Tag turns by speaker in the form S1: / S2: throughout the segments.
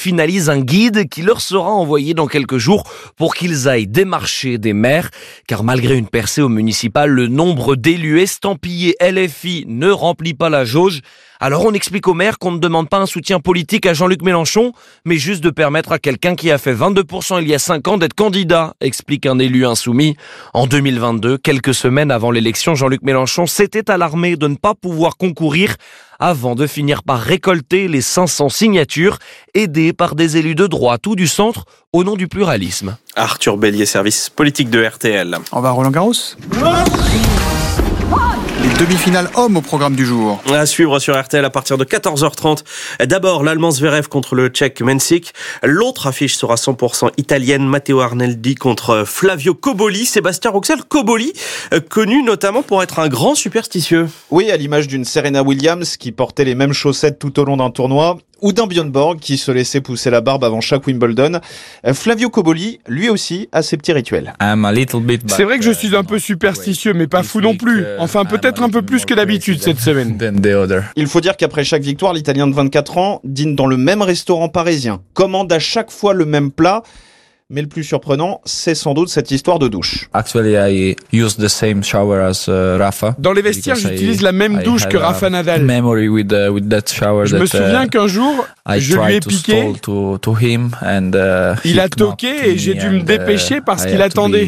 S1: finalisent un guide qui leur sera envoyé dans quelques jours pour qu'ils aillent démarcher des maires. Car malgré une percée au municipal, le nombre d'élus estampillés LFI ne remplit pas la jauge. Alors on explique aux maires qu'on ne demande pas un soutien politique à Jean-Luc Mélenchon, mais juste de permettre à quelqu'un qui a fait 22% il y a 5 ans d'être candidat, explique un élu insoumis. En 2022, quelques semaines avant l'élection, Jean-Luc Mélenchon s'était alarmé de ne pas pouvoir concourir avant de finir par récolter les 500 signatures, aidé par des élus de droite ou du centre au nom du pluralisme.
S2: Arthur Bélier, service politique de RTL.
S3: On va à Roland-Garros. Les demi-finales hommes au programme du jour.
S2: À suivre sur RTL à partir de 14h30. D'abord, l'Allemand Zverev contre le Tchèque Mensik. L'autre affiche sera 100% italienne. Matteo Arnaldi contre Flavio Cobolli. Sébastien Rouxel, Cobolli, connu notamment pour être un grand superstitieux.
S4: Oui, à l'image d'une Serena Williams qui portait les mêmes chaussettes tout au long d'un tournoi, ou d'un Björn Borg qui se laissait pousser la barbe avant chaque Wimbledon. Flavio Cobolli, lui aussi, a ses petits rituels.
S5: C'est vrai que je suis un peu superstitieux, mais pas fou non plus. Enfin, peut-être un peu plus que d'habitude cette semaine.
S4: Il faut dire qu'après chaque victoire, l'Italien de 24 ans dîne dans le même restaurant parisien, commande à chaque fois le même plat. Mais le plus surprenant, c'est sans doute cette histoire de douche.
S5: Dans les vestiaires, j'utilise la même douche que Rafa Nadal. Je me souviens qu'un jour, je lui ai piqué. Il a toqué et j'ai dû me dépêcher parce qu'il attendait.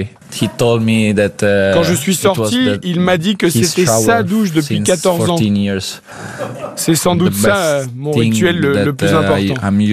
S5: Quand je suis sorti, il m'a dit que c'était sa douche depuis 14 ans. C'est sans doute ça mon rituel le plus important.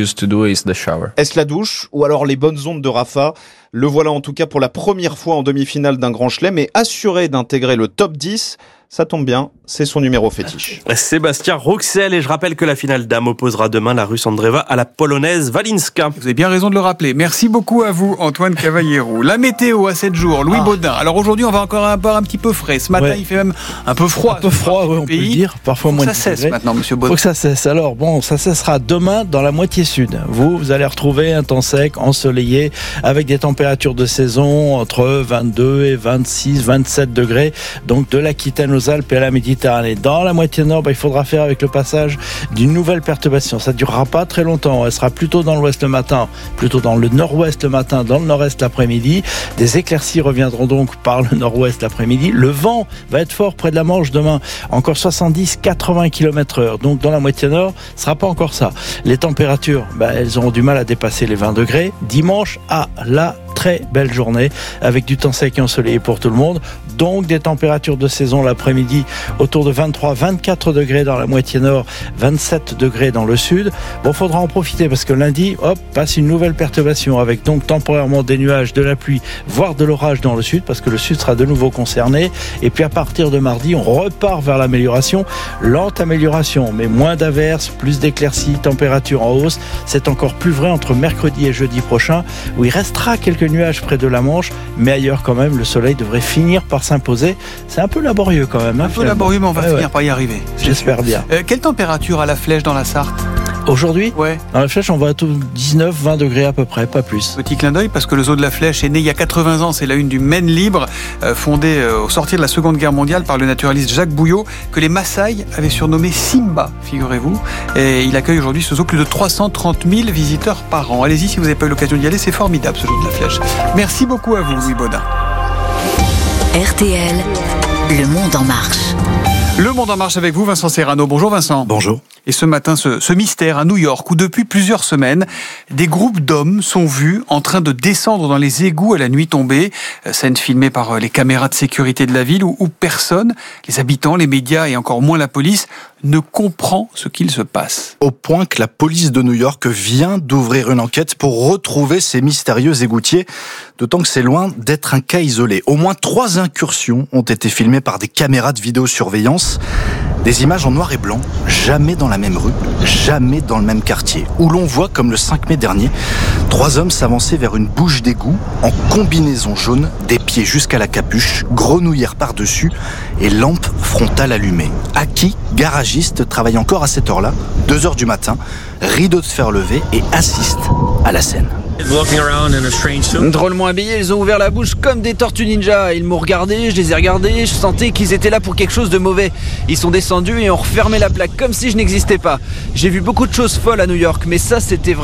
S4: Est-ce la douche ou alors les bonnes ondes de Rafa ? Le voilà en tout cas pour la première fois en demi-finale d'un Grand Chelem et assuré d'intégrer le top 10. Ça tombe bien, c'est son numéro fétiche.
S2: Sébastien Rouxel, et je rappelle que la finale dames opposera demain la Russe Andreeva à la Polonaise Walinska.
S3: Vous avez bien raison de le rappeler. Merci beaucoup à vous, Antoine Cavallero. La météo à 7 jours, Louis Baudin. Alors aujourd'hui, on va encore avoir un petit peu frais. Ce matin, il fait même un peu froid.
S6: Un peu froid, oui, on peut le dire. Parfois moins de
S3: ça cesse maintenant, monsieur Baudin.
S6: Faut que ça cesse. Alors bon, ça cessera demain dans la moitié sud. Vous allez retrouver un temps sec, ensoleillé, avec des températures de saison entre 22 et 26, 27 degrés. Donc de l'Aquitaine aux Alpes et à la Méditerranée. Dans la moitié nord, il faudra faire avec le passage d'une nouvelle perturbation. Ça ne durera pas très longtemps. Elle sera plutôt dans l'ouest le matin, plutôt dans le nord-ouest le matin, dans le nord-est l'après-midi. Des éclaircies reviendront donc par le nord-ouest l'après-midi. Le vent va être fort près de la Manche demain. Encore 70-80 km/h. Donc dans la moitié nord, ce ne sera pas encore ça. Les températures, elles auront du mal à dépasser les 20 degrés. Dimanche, la très belle journée avec du temps sec et ensoleillé pour tout le monde. Donc des températures de saison l'après-midi autour de 23-24 degrés dans la moitié nord, 27 degrés dans le sud. Bon, faudra en profiter parce que lundi, passe une nouvelle perturbation avec donc temporairement des nuages, de la pluie, voire de l'orage dans le sud parce que le sud sera de nouveau concerné. Et puis à partir de mardi, on repart vers l'amélioration. Lente amélioration, mais moins d'averses, plus d'éclaircies, température en hausse. C'est encore plus vrai entre mercredi et jeudi prochain où il restera quelques nuages près de la Manche, mais ailleurs quand même, le soleil devrait finir par s'imposer. C'est un peu laborieux quand même.
S3: Un peu laborieux, mais on va finir par y arriver.
S6: J'espère bien.
S3: Quelle température à la Flèche dans la Sarthe ?
S6: Aujourd'hui,
S3: ouais.
S6: Dans la Flèche, on va à 19-20 degrés à peu près, pas plus.
S3: Petit clin d'œil, parce que le zoo de la Flèche est né il y a 80 ans. C'est la une du Maine Libre, fondé au sortir de la Seconde Guerre mondiale par le naturaliste Jacques Bouillot, que les Maasai avaient surnommé Simba, figurez-vous. Et il accueille aujourd'hui ce zoo plus de 330 000 visiteurs par an. Allez-y si vous n'avez pas eu l'occasion d'y aller, c'est formidable ce zoo de la Flèche. Merci beaucoup à vous, Louis Baudin.
S7: RTL, Le Monde en Marche.
S3: Le Monde en Marche avec vous, Vincent Serrano. Bonjour Vincent.
S8: Bonjour.
S3: Et ce matin, ce mystère à New York, où depuis plusieurs semaines, des groupes d'hommes sont vus en train de descendre dans les égouts à la nuit tombée. Scène filmée par les caméras de sécurité de la ville, où personne, les habitants, les médias et encore moins la police, ne comprend ce qu'il se passe.
S8: Au point que la police de New York vient d'ouvrir une enquête pour retrouver ces mystérieux égoutiers, d'autant que c'est loin d'être un cas isolé. Au moins 3 incursions ont été filmées par des caméras de vidéosurveillance. Des images en noir et blanc, jamais dans la même rue, jamais dans le même quartier, où l'on voit, comme le 5 mai dernier, 3 hommes s'avancer vers une bouche d'égout en combinaison jaune, des pieds jusqu'à la capuche, grenouillère par-dessus et lampe frontale allumée. Aki, garagiste, travaille encore à cette heure-là, 2h du matin, rideau de fer levé et assiste à la scène.
S9: Drôlement habillés, ils ont ouvert la bouche comme des tortues ninja. Ils m'ont regardé, je les ai regardés, je sentais qu'ils étaient là pour quelque chose de mauvais. Ils sont descendus et ont refermé la plaque comme si je n'existais pas. J'ai vu beaucoup de choses folles à New York, mais ça c'était